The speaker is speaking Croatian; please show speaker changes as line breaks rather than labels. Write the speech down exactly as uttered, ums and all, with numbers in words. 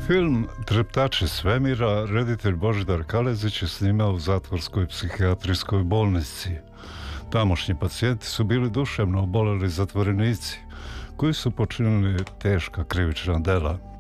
Film Treptači svemira reditelj Božidar Kalezić je snimao u zatvorskoj psihijatrijskoj bolnici. Tamošnji pacijenti su bili duševno oboleli zatvorenici koji su počinili teška krivična dela.